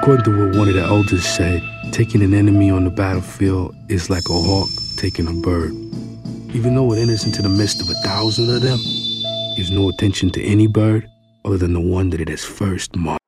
According to what one of the elders said, taking an enemy on the battlefield is like a hawk taking a bird. Even though it enters into the midst of 1,000 of them, gives no attention to any bird other than the one that it has first marked.